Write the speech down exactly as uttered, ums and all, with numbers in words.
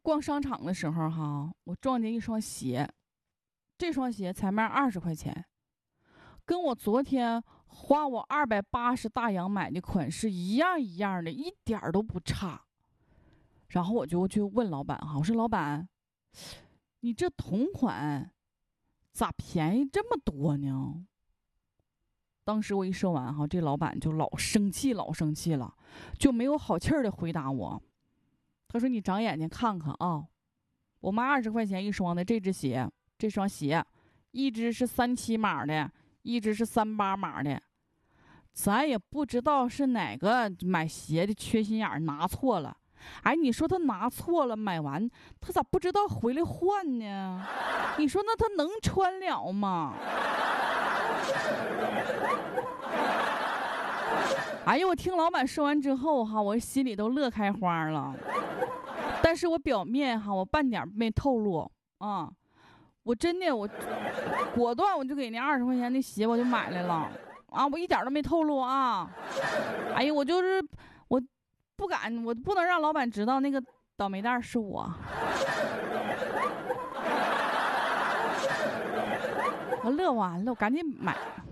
逛商场的时候哈，我撞见一双鞋，这双鞋才卖二十块钱，跟我昨天花我二百八十大洋买的款式一样一样的，一点都不差。然后我就去问老板哈，我说老板，你这同款咋便宜这么多呢？当时我一说完哈，这老板就老生气老生气了，就没有好气儿的回答我。他说你长眼睛看看啊，我卖二十块钱一双的这只鞋，这双鞋一只是三七码的，一只是三八码的，咱也不知道是哪个买鞋的缺心眼拿错了。哎，你说他拿错了，买完他咋不知道回来换呢？你说那他能穿了吗？哎呀，我听老板说完之后哈，我心里都乐开花了。但是我表面哈，我半点没透露啊，我真的我果断我就给那二十块钱的鞋我就买来了啊，我一点都没透露啊。哎呀，我就是我不敢，我不能让老板知道那个倒霉蛋是我。我乐完了，我赶紧买。